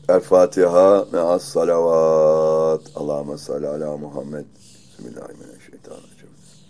El Fatiha me'as salavat. Allahümme salli ala Muhammed. Bismillahirrahmanirrahim.